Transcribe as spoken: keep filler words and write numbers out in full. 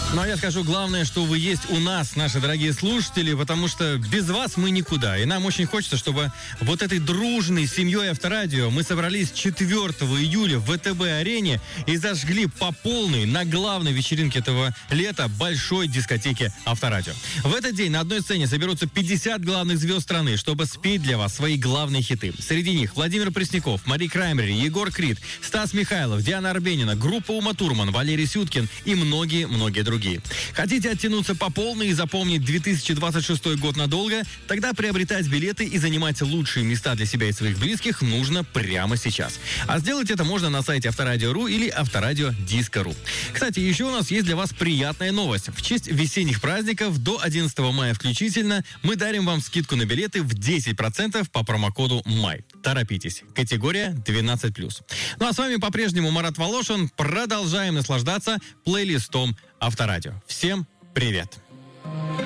Ну, а я скажу, главное, что вы есть у нас, наши дорогие слушатели, потому что без вас мы никуда. И нам очень хочется, чтобы вот этой дружной семьей Авторадио мы собрались четвёртого июля в ВТБ-арене и зажгли по полной на главной вечеринке этого лета большой дискотеки Авторадио. В этот день на одной сцене соберутся пятьдесят главных звезд страны, чтобы спеть для вас свои главные хиты. Среди них Владимир Пресняков, Мари Краймбрери, Егор Крид, Стас Михайлов, Диана Арбенина, группа Ума Турман, Валерий Сюткин и многие-многие другие. Хотите оттянуться по полной и запомнить две тысячи двадцать шестой год надолго? Тогда приобретать билеты и занимать лучшие места для себя и своих близких нужно прямо сейчас. А сделать это можно на сайте Авторадио точка ру или Авторадио Диско точка ру. Кстати, еще у нас есть для вас приятная новость. В честь весенних праздников до одиннадцатого мая включительно мы дарим вам скидку на билеты в десять процентов по промокоду МАЙ. Торопитесь. Категория двенадцать плюс. Ну а с вами по-прежнему Марат Волошин. Продолжаем наслаждаться плейлистом Авторадио. Всем привет!